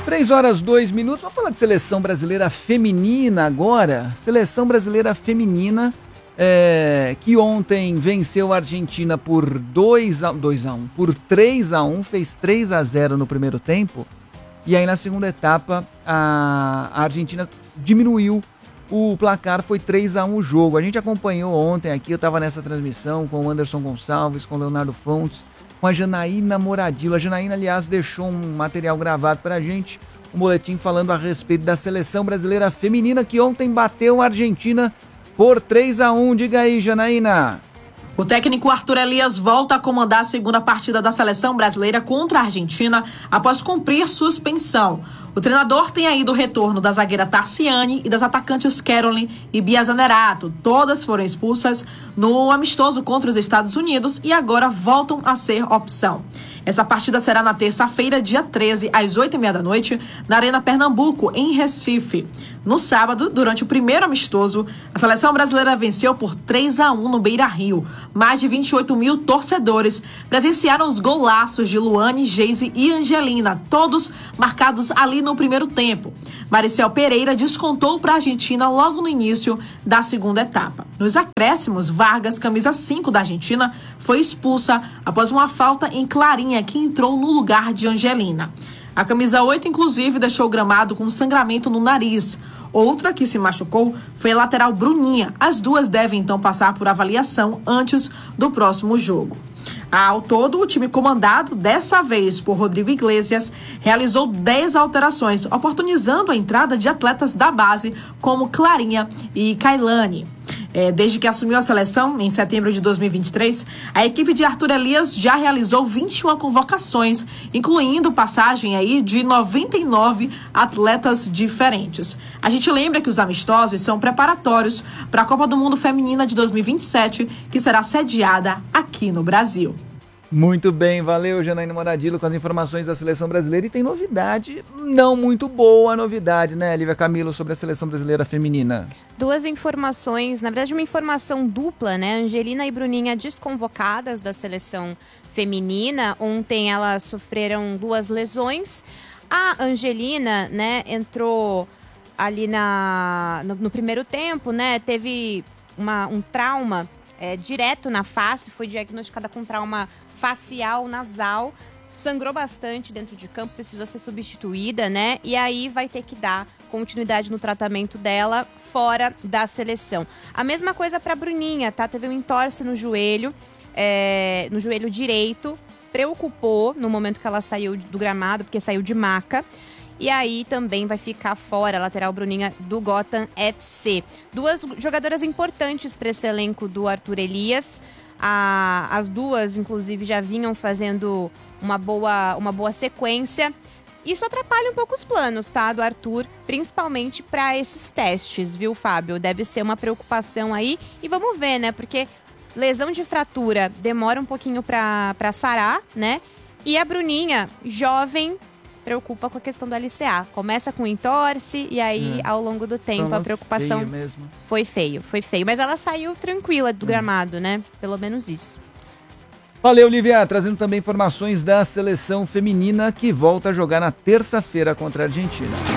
3h02. Vamos falar de seleção brasileira feminina agora. Seleção brasileira feminina que ontem venceu a Argentina por 2-1, por 3-1, fez 3-0 no primeiro tempo. E aí na segunda etapa a Argentina diminuiu o placar, foi 3-1 o jogo. A gente acompanhou ontem aqui, eu estava nessa transmissão com o Anderson Gonçalves, com o Leonardo Fontes, com a Janaína Moradillo. A Janaína, aliás, deixou um material gravado pra gente, um boletim falando a respeito da seleção brasileira feminina que ontem bateu a Argentina por 3-1. Diga aí, Janaína. O técnico Arthur Elias volta a comandar a segunda partida da seleção brasileira contra a Argentina após cumprir suspensão. O treinador tem aí do retorno da zagueira Tarciane e das atacantes Caroline e Bia Zanerato. Todas foram expulsas no amistoso contra os Estados Unidos e agora voltam a ser opção. Essa partida será na terça-feira, dia 13, às 20h30 da noite, na Arena Pernambuco, em Recife. No sábado, durante o primeiro amistoso, a seleção brasileira venceu por 3-1 no Beira-Rio. Mais de 28 mil torcedores presenciaram os golaços de Luane, Geise e Angelina, todos marcados ali no primeiro tempo. Maricel Pereira descontou para a Argentina logo no início da segunda etapa. Nos acréscimos, Vargas, camisa 5 da Argentina, foi expulsa após uma falta em Clarinha, que entrou no lugar de Angelina. A camisa 8, inclusive, deixou o gramado com sangramento no nariz. Outra que se machucou foi a lateral Bruninha. As duas devem, então, passar por avaliação antes do próximo jogo. Ao todo, o time comandado, dessa vez por Rodrigo Iglesias, realizou 10 alterações, oportunizando a entrada de atletas da base, como Clarinha e Kailane. Desde que assumiu a seleção, em setembro de 2023, a equipe de Arthur Elias já realizou 21 convocações, incluindo passagem aí de 99 atletas diferentes. A gente lembra que os amistosos são preparatórios para a Copa do Mundo Feminina de 2027, que será sediada aqui no Brasil. Muito bem, valeu, Janaína Moradillo, com as informações da seleção brasileira. E tem novidade, não muito boa novidade, né, Lívia Camilo, sobre a seleção brasileira feminina. Duas informações, na verdade uma informação dupla, né? Angelina e Bruninha desconvocadas da seleção feminina. Ontem elas sofreram 2 lesões. A Angelina, né, entrou ali no primeiro tempo, né, teve um trauma direto na face, foi diagnosticada com trauma facial, nasal, sangrou bastante dentro de campo, precisou ser substituída, né? E aí vai ter que dar continuidade no tratamento dela fora da seleção. A mesma coisa para Bruninha, tá? Teve um entorse no joelho direito, preocupou no momento que ela saiu do gramado, porque saiu de maca. E aí também vai ficar fora a lateral Bruninha do Gotham FC. 2 jogadoras importantes para esse elenco do Arthur Elias. As duas, inclusive, já vinham fazendo uma boa sequência. Isso atrapalha um pouco os planos, tá, do Arthur, principalmente para esses testes, viu, Fábio? Deve ser uma preocupação aí. E vamos ver, né? Porque lesão de fratura demora um pouquinho para sarar, né? E a Bruninha, jovem, preocupa com a questão do LCA. Começa com entorse e aí, ao longo do tempo, a preocupação foi feio. Mas ela saiu tranquila do gramado, né? Pelo menos isso. Valeu, Lívia. Trazendo também informações da seleção feminina que volta a jogar na terça-feira contra a Argentina.